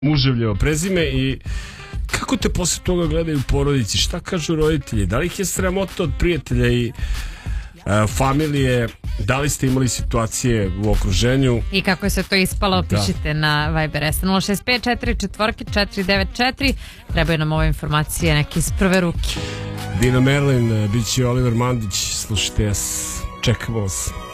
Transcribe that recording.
muževljevo prezime i kako te posle toga gledaju u porodici, šta kažu roditelji, da li ih je sramota od prijatelja i familije, da li ste imali situacije u okruženju i kako je se to ispalo, pišite na Viber S 065 444 trebaju nam ove informacije neke iz prve ruke. Dina Merlin, bit će Oliver Mandić, slušajte, čekamo vas.